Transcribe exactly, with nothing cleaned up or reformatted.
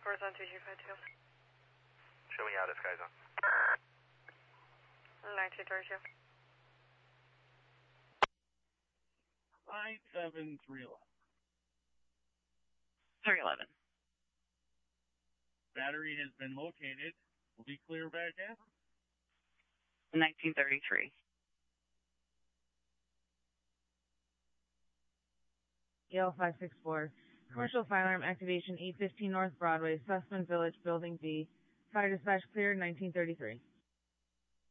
four zone two two five two. Showing out at Skyzone. nineteen thirty-two. Five seven three eleven. three eleven. Battery has been located. Will be clear back in. nineteen thirty-three. E L five six four. Commercial firearm activation eight fifteen North Broadway, Sussman Village, Building B. Fire dispatch cleared, nineteen thirty-three.